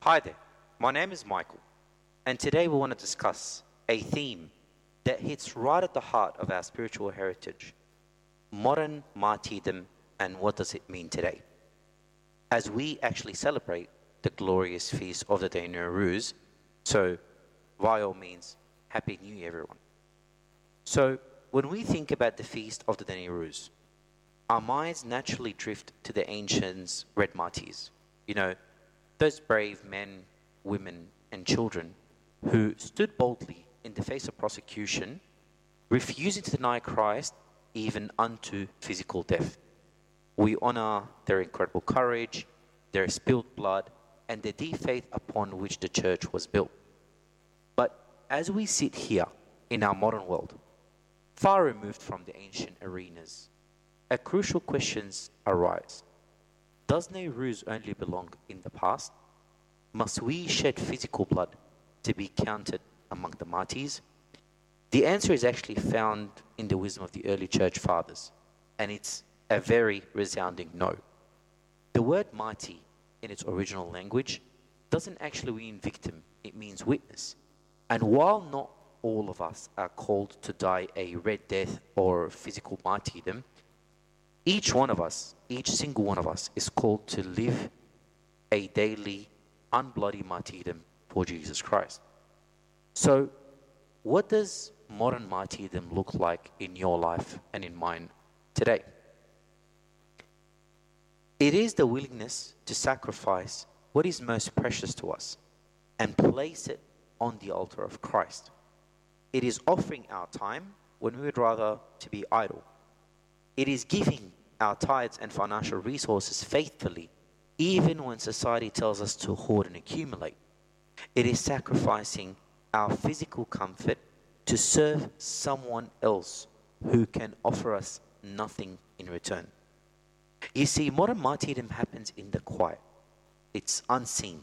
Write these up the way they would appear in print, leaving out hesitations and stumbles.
Hi there, my name is Michael, and today we want to discuss a theme that hits right at the heart of our spiritual heritage, modern martyrdom, and what does it mean today? As we actually celebrate the glorious feast of the Day Nowruz, so by all means, Happy New Year everyone. So when we think about the feast of the Day Nowruz, our minds naturally drift to the ancients' red martyrs. You know, those brave men, women, and children who stood boldly in the face of prosecution, refusing to deny Christ even unto physical death. We honor their incredible courage, their spilled blood, and the deep faith upon which the church was built. But as we sit here in our modern world, far removed from the ancient arenas, a crucial questions arise. Does Nowruz only belong in the past? Must we shed physical blood to be counted among the martyrs? The answer is actually found in the wisdom of the early church fathers, and it's a very resounding no. The word martyr in its original language doesn't actually mean victim, it means witness. And while not all of us are called to die a red death or physical martyrdom, each one of us, each single one of us, is called to live a daily, unbloody martyrdom for Jesus Christ. So, what does modern martyrdom look like in your life and in mine today? It is the willingness to sacrifice what is most precious to us and place it on the altar of Christ. It is offering our time when we would rather to be idle. It is giving our tithes and financial resources faithfully, even when society tells us to hoard and accumulate. It is sacrificing our physical comfort to serve someone else who can offer us nothing in return. You see, modern martyrdom happens in the quiet. It's unseen.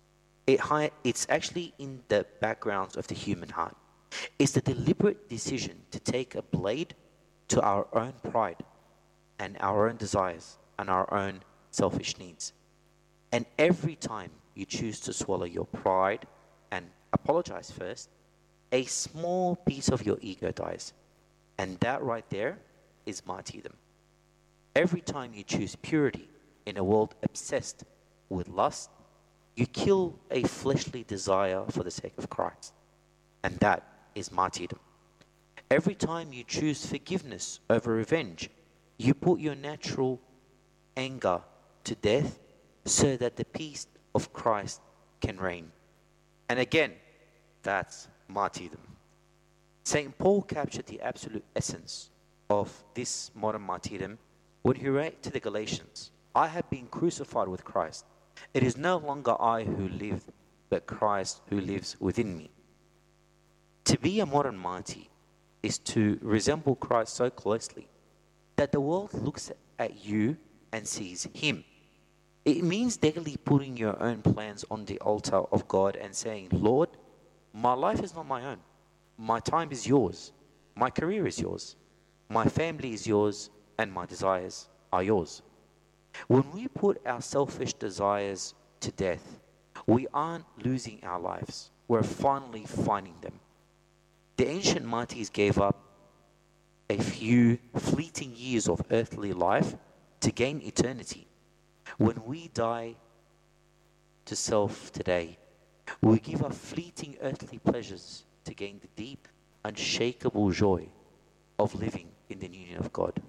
It's actually in the backgrounds of the human heart. It's the deliberate decision to take a blade to our own pride and our own desires and our own selfish needs. And every time you choose to swallow your pride and apologize first, a small piece of your ego dies. And that right there is martyrdom. Every time you choose purity in a world obsessed with lust, you kill a fleshly desire for the sake of Christ. And that is martyrdom. Every time you choose forgiveness over revenge, you put your natural anger to death so that the peace of Christ can reign. And again, that's martyrdom. St. Paul captured the absolute essence of this modern martyrdom when he wrote to the Galatians, I have been crucified with Christ. It is no longer I who live, but Christ who lives within me. To be a modern martyr is to resemble Christ so closely that the world looks at you and sees him. It means daily putting your own plans on the altar of God and saying, Lord, my life is not my own. My time is yours. My career is yours. My family is yours, and my desires are yours. When we put our selfish desires to death, we aren't losing our lives. We're finally finding them. The ancient martyrs gave up a few fleeting years of earthly life to gain eternity. When we die to self today, we give up fleeting earthly pleasures to gain the deep, unshakable joy of living in the union of God.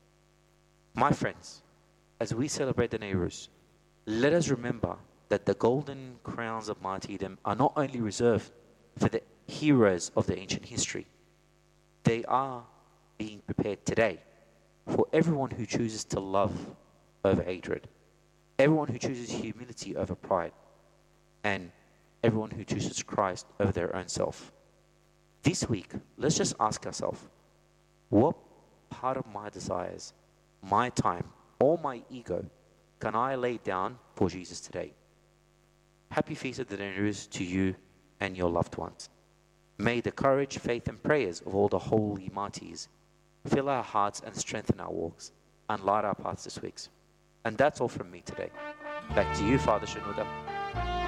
My friends, as we celebrate the Nowruz, let us remember that the golden crowns of martyrdom are not only reserved for the heroes of the ancient history, they are being prepared today for everyone who chooses to love over hatred, everyone who chooses humility over pride, and everyone who chooses Christ over their own self. This week, let's just ask ourselves, what part of my desires, my time, or my ego can I lay down for Jesus today? Happy Feast of the Nowruz to you and your loved ones. May the courage, faith, and prayers of all the holy martyrs fill our hearts and strengthen our walks and light our paths this week. And that's all from me today. Back to you, Father Shenouda.